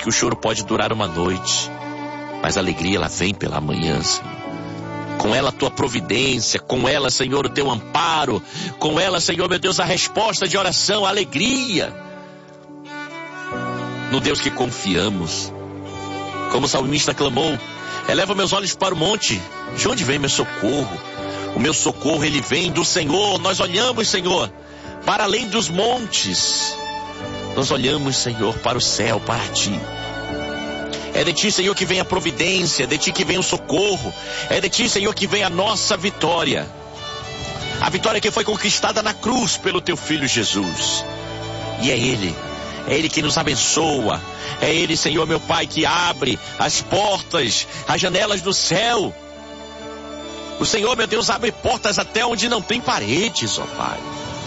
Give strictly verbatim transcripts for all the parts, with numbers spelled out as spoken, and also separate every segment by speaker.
Speaker 1: que o choro pode durar uma noite, mas a alegria, ela vem pela manhã, Senhor. Com ela a tua providência, com ela, Senhor, o teu amparo, com ela, Senhor, meu Deus, a resposta de oração, a alegria. No Deus que confiamos. Como o salmista clamou: eleva meus olhos para o monte, de onde vem meu socorro? O meu socorro, ele vem do Senhor. Nós olhamos, Senhor, para além dos montes. Nós olhamos, Senhor, para o céu, para ti. É de ti, Senhor, que vem a providência, é de ti que vem o socorro, é de ti, Senhor, que vem a nossa vitória. A vitória que foi conquistada na cruz pelo teu Filho Jesus. E é Ele, é Ele que nos abençoa, é Ele, Senhor, meu Pai, que abre as portas, as janelas do céu. O Senhor, meu Deus, abre portas até onde não tem paredes, ó Pai.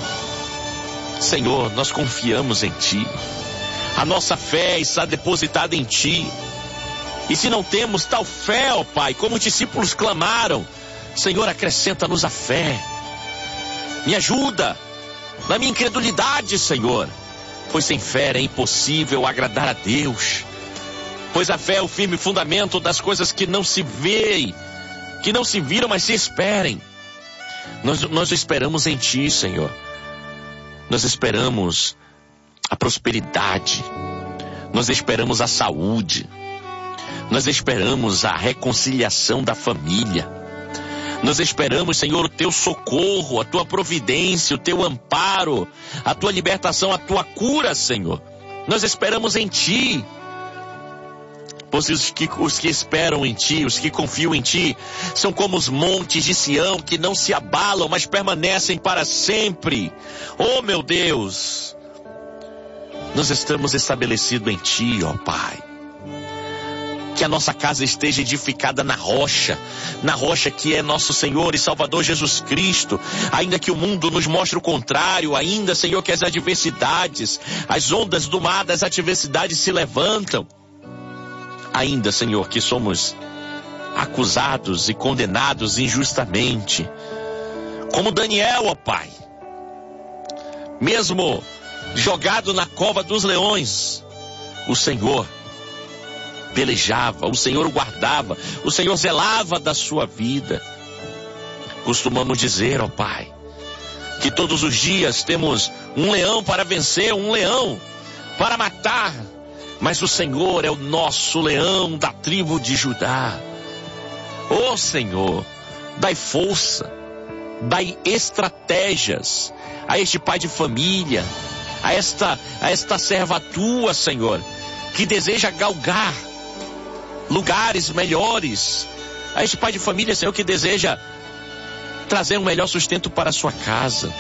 Speaker 1: Senhor, nós confiamos em Ti. A nossa fé está depositada em Ti. E se não temos tal fé, ó Pai, como os discípulos clamaram, Senhor, acrescenta-nos a fé. Me ajuda na minha incredulidade, Senhor. Pois sem fé é impossível agradar a Deus. Pois a fé é o firme fundamento das coisas que não se veem, que não se viram, mas se esperem. Nós, nós esperamos em Ti, Senhor. Nós esperamos a prosperidade. Nós esperamos a saúde. Nós esperamos a reconciliação da família. Nós esperamos, Senhor, o teu socorro, a tua providência, o teu amparo, a tua libertação, a tua cura, Senhor. Nós esperamos em Ti. Pois os que, os que esperam em Ti, os que confiam em Ti, são como os montes de Sião, que não se abalam, mas permanecem para sempre. Oh, meu Deus! Nós estamos estabelecidos em Ti, ó Pai. Que a nossa casa esteja edificada na rocha, na rocha que é nosso Senhor e Salvador Jesus Cristo. Ainda que o mundo nos mostre o contrário, ainda, Senhor, que as adversidades, as ondas do mar das adversidades se levantam. Ainda, Senhor, que somos acusados e condenados injustamente. Como Daniel, ó Pai. Mesmo jogado na cova dos leões, o Senhor pelejava, o Senhor o guardava, o Senhor zelava da sua vida. Costumamos dizer, ó Pai, que todos os dias temos um leão para vencer, um leão para matar, mas o Senhor é o nosso leão da tribo de Judá. Ó Senhor, dai força, dai estratégias a este pai de família, a esta, a esta serva tua, Senhor, que deseja galgar lugares melhores, a este pai de família, Senhor, que deseja trazer um melhor sustento para a sua casa,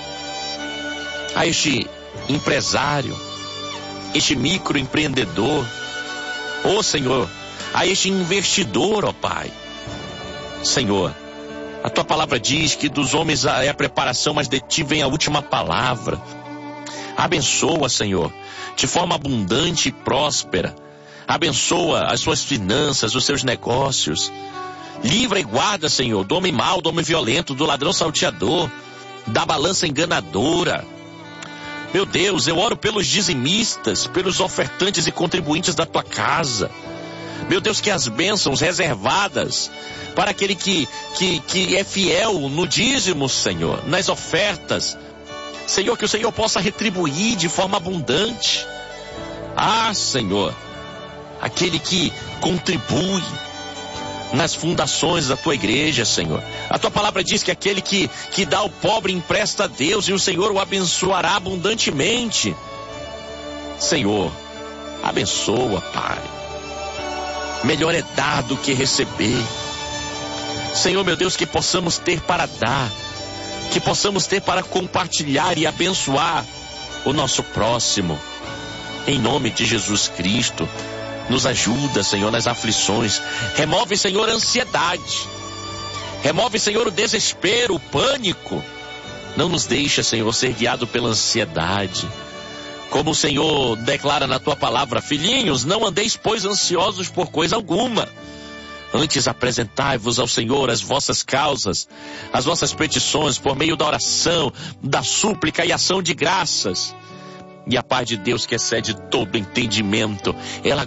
Speaker 1: a este empresário, este microempreendedor, ó Senhor, a este investidor, ó Pai. Senhor, a tua palavra diz que dos homens é a preparação, mas de Ti vem a última palavra. Abençoa, Senhor, de forma abundante e próspera. Abençoa as suas finanças, os seus negócios. Livra e guarda, Senhor, do homem mau, do homem violento, do ladrão salteador, da balança enganadora. Meu Deus, eu oro pelos dizimistas, pelos ofertantes e contribuintes da tua casa. Meu Deus, que as bênçãos reservadas para aquele que, que, que é fiel no dízimo, Senhor, nas ofertas, Senhor, que o Senhor possa retribuir de forma abundante. Ah, Senhor, aquele que contribui nas fundações da tua igreja, Senhor. A tua palavra diz que aquele que, que dá ao pobre empresta a Deus e o Senhor o abençoará abundantemente. Senhor, abençoa, Pai. Melhor é dar do que receber. Senhor, meu Deus, que possamos ter para dar, que possamos ter para compartilhar e abençoar o nosso próximo. Em nome de Jesus Cristo, nos ajuda, Senhor, nas aflições. Remove, Senhor, a ansiedade. Remove, Senhor, o desespero, o pânico. Não nos deixa, Senhor, ser guiado pela ansiedade. Como o Senhor declara na tua palavra: filhinhos, não andeis, pois, ansiosos por coisa alguma. Antes apresentai-vos ao Senhor as vossas causas, as vossas petições, por meio da oração, da súplica e ação de graças. E a paz de Deus, que excede todo entendimento, ela